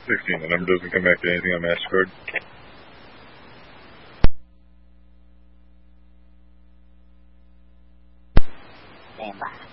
16. The number doesn't come back to anything on MasterCard. Stand by.